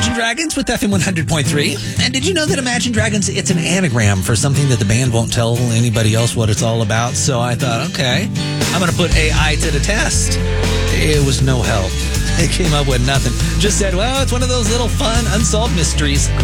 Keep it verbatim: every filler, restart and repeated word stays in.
Imagine Dragons with F M one hundred point three. And did you know that Imagine Dragons, it's an anagram for something that the band won't tell anybody else what it's all about? So I thought, okay, I'm going to put A I to the test. It was no help. It came up with nothing. Just said, well, it's one of those little fun unsolved mysteries.